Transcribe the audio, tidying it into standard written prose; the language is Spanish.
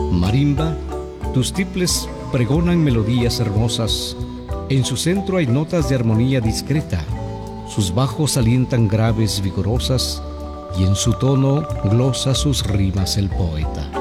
Marimba, tus tiples pregonan melodías hermosas. En su centro hay notas de armonía discreta. Sus bajos alientan graves vigorosas y en su tono glosa sus rimas el poeta.